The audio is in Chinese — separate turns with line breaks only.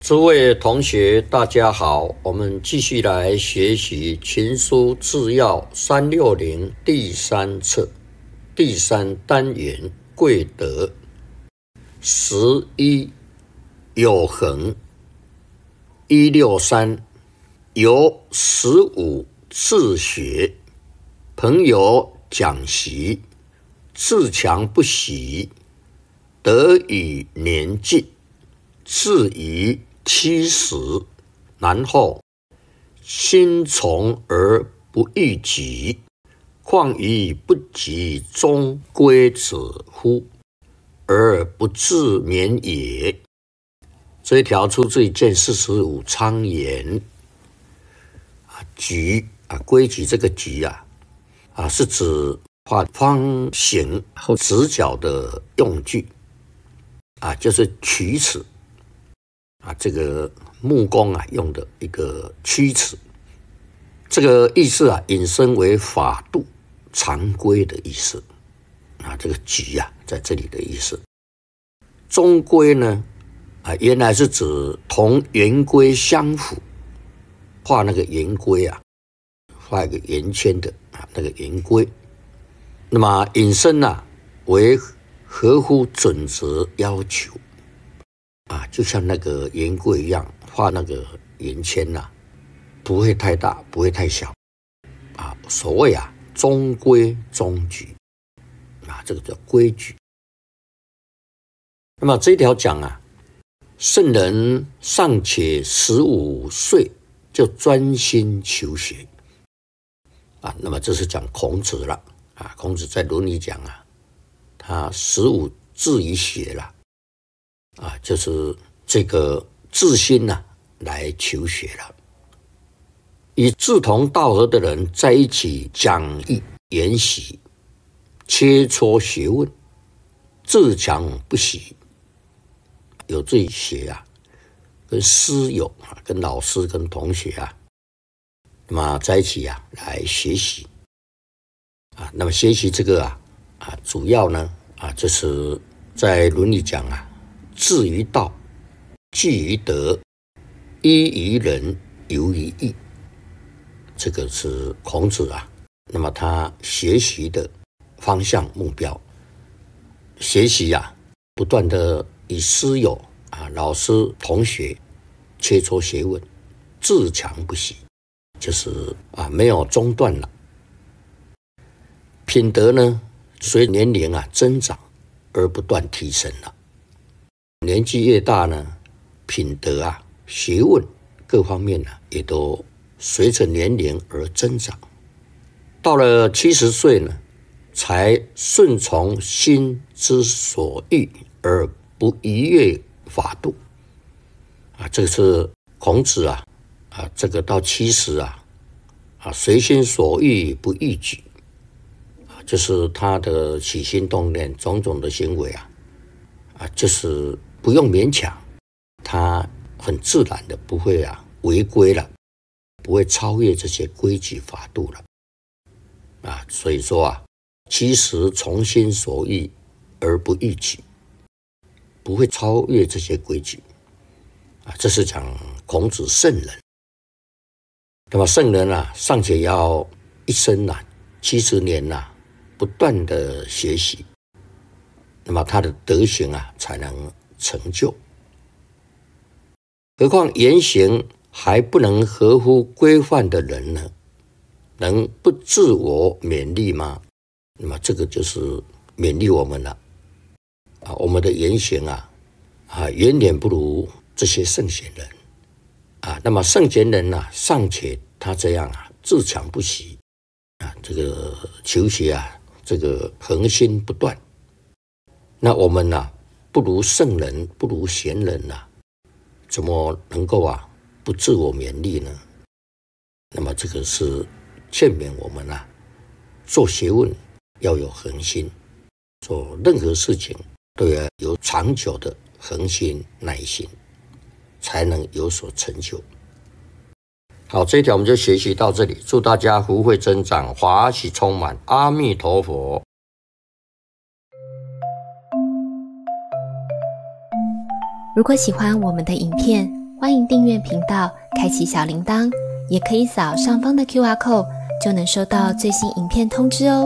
诸位同学大家好，我们继续来学习群书治要360第3册第3单元贵德。11有恒。163由15自学，朋友讲习，自强不息，得以年进，至于70，然后心从而不逾矩，况于不及终归者乎？而不自勉也。这一条出自于卷45昌言。矩规矩这个矩是指画方形或直角的用具就是曲尺这个木工用的一个曲尺。这个意思引申为法度常规的意思这个矩在这里的意思。中规呢原来是指同圆规相符，画那个圆规画一个圆圈的那个圆规。那么引申为合乎准则要求就像那个圆规一样，画那个圆圈不会太大，不会太小所谓中规中矩这个叫规矩。那么这一条讲圣人尚且15岁就专心求学那么这是讲孔子了孔子在伦理讲他15至于学了就是这个自心来求学了。与志同道合的人在一起讲义研习，切磋学问，自强不息，有自己学跟师友跟老师跟同学那么在一起来学习那么学习这个主要呢就是在伦理讲志于道，据于德，依于仁，游于义。这个是孔子那么他学习的方向目标。学习不断的与师友老师同学切磋学问，自强不息，就是没有中断了。品德呢随年龄增长而不断提升了。年纪越大呢，品德学问各方面也都随着年龄而增长。到了70岁呢，才顺从心之所欲而不逾越法度这个是孔子这个到70随心所欲不逾矩就是他的起心动念种种的行为就是不用勉强，他很自然的不会违规了，不会超越这些规矩法度了所以说70从心所欲而不逾矩，不会超越这些规矩这是讲孔子圣人。那么圣人尚且要一生70年不断的学习，那么他的德行才能成就。何况言行还不能合乎规范的人呢，能不自我勉励吗？那么这个就是勉励我们了我们的言行远远不如这些圣贤人那么圣贤人尚且他这样自强不息这个求学这个恒心不断，那我们不如圣人，不如贤人怎么能够不自我勉励呢？那么这个是劝勉我们做学问要有恒心，做任何事情都要有长久的恒心耐心，才能有所成就。好，这一条我们就学习到这里，祝大家福慧增长，华喜充满，阿弥陀佛。
如果喜欢我们的影片， 欢迎订阅频道，开启小铃铛，也可以扫上方的 QR code，就能收到最新影片通知哦。